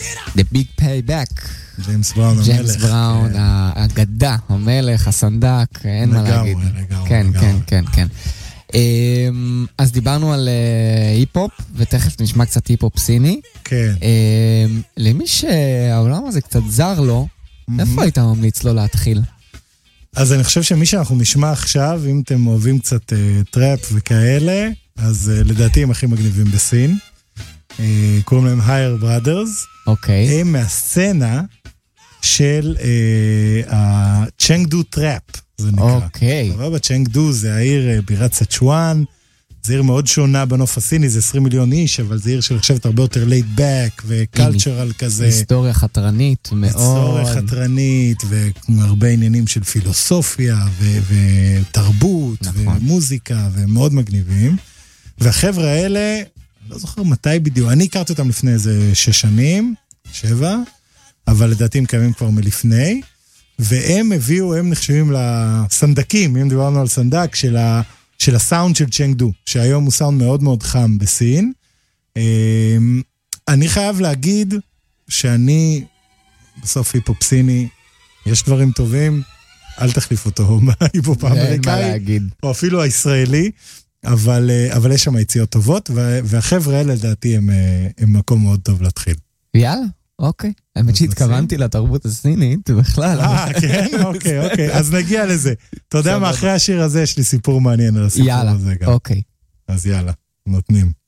The Big Payback. ג'יימס בראון המלך. ג'יימס בראון, האגדה, המלך, הסנדק, אין מה להגיד. כן, כן, כן, כן. אז דיברנו על היפ-הופ, ותכף נשמע קצת היפ-הופ סיני. כן. למי שהעולם הזה קצת זר לו, איפה היית ממליץ לו להתחיל? אז אני חושב שמי שאנחנו נשמע עכשיו, אם אתם אוהבים קצת טראפ וכאלה, אז לדעתי הם הכי מגניבים בסין. קוראים להם Higher Brothers. אוקיי. הם מהסצנה של הצ'נגדו טראפ, זה נקרא. אוקיי. אבל צ'נגדו זה העיר בירת סצ'ואן, זה עיר מאוד שונה בנוף הסיני, זה 20 מיליון איש, אבל זה עיר שנחשבת הרבה יותר laid back וקלצ'רל כזה. היסטוריה חתרנית מאוד. היסטוריה חתרנית, והרבה עניינים של פילוסופיה ותרבות ומוזיקה, ומאוד מגניבים. והחבר'ה האלה, לא זוכר מתי בדיוק, אני הכרתי אותם לפני איזה 6 שנים, 7, אבל לדעתי הם קיימים כבר מלפני, והם הביאו, הם נחשבים לסנדקים, אם דיברנו על סנדק, של הסאונד של צ'נגדו, שהיום הוא סאונד מאוד מאוד חם בסין. אני חייב להגיד שאני, בסוף היפ-הופ סיני, יש דברים טובים, אל תחליף אותו מההיפ-הופ האמריקאי, או אפילו הישראלי, אבל יש שם יציאות טובות, והחבר'ה האלה לדעתי הם מקום מאוד טוב להתחיל. יאללה, אוקיי. האמת שהתכוונתי לתרבות הסינית בכלל. כן, אוקיי. אז נגיע לזה. אתה יודע מה, אחרי השיר הזה יש לי סיפור מעניין על הסיפור הזה גם. יאללה, אוקיי. אז יאללה, נותנים.